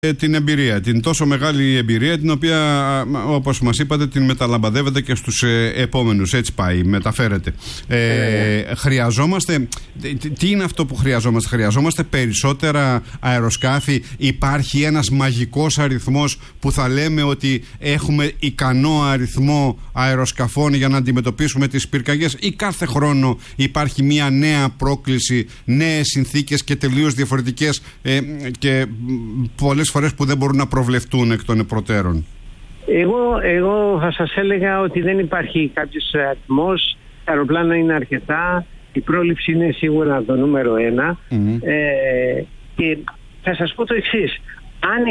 την εμπειρία, την τόσο μεγάλη εμπειρία, την οποία, όπως μας είπατε, την μεταλαμπαδεύετε και στους επόμενους. Έτσι πάει, μεταφέρετε. Χρειαζόμαστε, τι είναι αυτό που χρειαζόμαστε? Χρειαζόμαστε περισσότερα αεροσκάφη? Υπάρχει ένας μαγικός αριθμός που θα λέμε ότι έχουμε ικανό αριθμό αεροσκαφών για να αντιμετωπίσουμε τις πυρκαγιές, ή κάθε χρόνο υπάρχει μια νέα πρόκληση, νέες συνθήκες και τελείως διαφορετικές και πολλές φορές που δεν μπορούν να προβλεφτούν εκ των προτέρων? Εγώ θα σας έλεγα ότι δεν υπάρχει κάποιος αριθμός. Τα αεροπλάνα είναι αρκετά. Η πρόληψη είναι σίγουρα το νούμερο 1. Και θα σας πω το εξής. Αν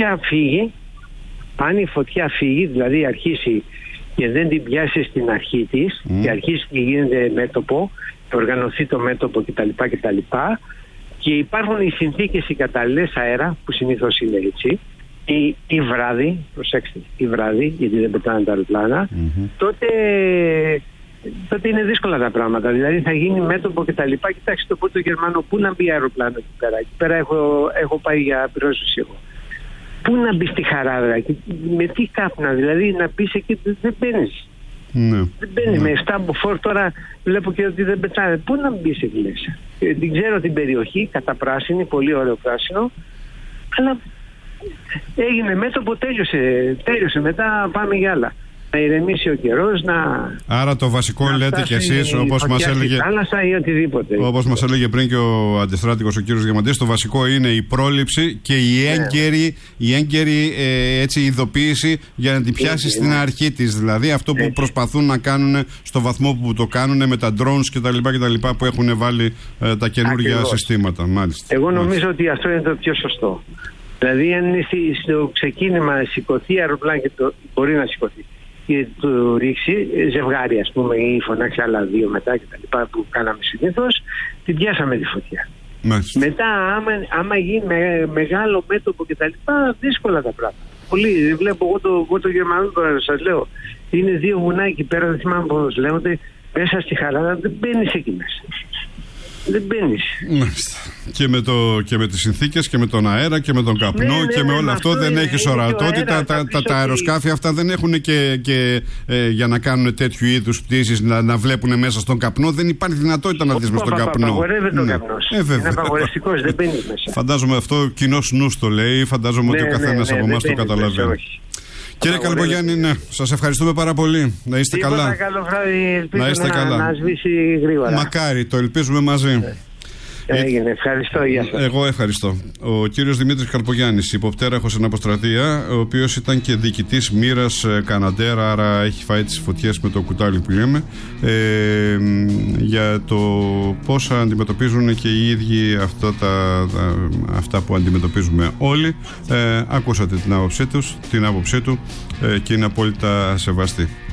η φωτιά φύγει, δηλαδή αρχίσει και δεν την πιάσει στην αρχή της και αρχίσει και γίνεται μέτωπο, και οργανωθεί το μέτωπο κτλ. Και υπάρχουν οι συνθήκες οι κατάλληλες, αέρα, που συνήθως είναι έτσι, ή βράδυ, προσέξτε, ή βράδυ, γιατί δεν πετάνε τα αεροπλάνα, τότε είναι δύσκολα τα πράγματα. Δηλαδή θα γίνει μέτωπο κτλ. Κοιτάξτε το Πόρτο Γερμανό, πού να μπει αεροπλάνο εκεί πέρα? Εκεί πέρα έχω πάει για πυρόσβεση εγώ. Πού να μπει στη Χαράδρα, με τι κάπνα, δηλαδή να μπει εκεί, δεν μπαίνεις. Δεν μπαίνει με στάμποφορ. Τώρα βλέπω και ότι δεν πετάνε. Πού να μπει εκεί μέσα? Την ξέρω την περιοχή, κατά πράσινη, πολύ ωραίο πράσινο, αλλά έγινε μέτωπο, τέλειωσε. Μετά πάμε για άλλα. Να ηρεμήσει ο καιρός, Άρα το βασικό λέτε κι εσείς, όπως μας έλεγε, θάλασσα ή οτιδήποτε. Όπως μας έλεγε πριν και ο αντιστράτηγος ο κύριος Διαμαντής, το βασικό είναι η πρόληψη και η έγκαιρη ειδοποίηση για να την πιάσει στην αρχή της. Δηλαδή αυτό που προσπαθούν να κάνουν στο βαθμό που το κάνουν με τα drones κτλ. Που έχουν βάλει τα καινούργια συστήματα. Μάλιστα. Εγώ νομίζω ότι αυτό είναι το πιο σωστό. Δηλαδή αν στο ξεκίνημα σηκωθεί αεροπλάνο και μπορεί να σηκωθεί και του ρίξει ζευγάρι, ας πούμε, ή φωνάξει άλλα 2 μετά και τα λοιπά που κάναμε συνήθως, την πιάσαμε τη φωτιά. Μάλιστα. Μετά άμα γίνει μεγάλο μέτωπο και τα λοιπά, δύσκολα τα πράγματα. Πολύ, βλέπω εγώ το Γερμανό τώρα, σας λέω, είναι 2 βουνά εκεί πέρα, δεν θυμάμαι πώς λέγονται, μέσα στη Χαράδα, δεν μπαίνεις εκεί μέσα. Δεν μπαίνεις. Και με τις συνθήκες και με τον αέρα και με τον καπνό και με όλο αυτό δεν έχεις ορατότητα. Τα αεροσκάφη αυτά δεν έχουν και για να κάνουν τέτοιου είδους πτήσεις να βλέπουν μέσα στον καπνό. Δεν υπάρχει δυνατότητα να δεις μες στον καπνό. Απαγορεύεται ο καπνός. Είναι απαγορευτικός, δεν μπαίνει μέσα. Φαντάζομαι αυτό κοινός νους το λέει. Φαντάζομαι ότι ο καθένας από εμάς το καταλαβαίνει. Κύριε Καλπογιάννη, σας ευχαριστούμε πάρα πολύ. Να είστε καλά. Καλό βράδυ. Να είστε καλά. Να σβήσει γρήγορα. Μακάρι, το ελπίζουμε μαζί. Έγινε, ευχαριστώ, γεια σας. Εγώ ευχαριστώ. Ο κύριος Δημήτρης Καλπογιάννης, υποπτέραχος στην αποστρατεία, ο οποίος ήταν και διοικητής μοίρας Καναντέρα, άρα έχει φάει τις φωτιές με το κουτάλι που λέμε, για το πώς αντιμετωπίζουν και οι ίδιοι αυτά που αντιμετωπίζουμε όλοι. Ακούσατε την άποψή του και είναι απόλυτα σεβαστή.